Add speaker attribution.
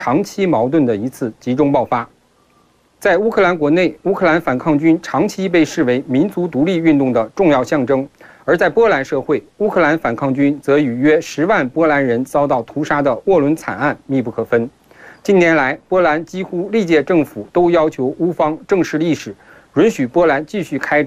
Speaker 1: 长期矛盾的一次集中爆发。在乌克兰国内，乌克兰反抗军长期被视为民族独立运动的重要象征；而在波兰社会，乌克兰反抗军则与约10万波兰人遭到屠杀的沃伦惨案密不可分。近年来，波兰几乎历届政府都要求乌方正视历史，允许波兰继续开展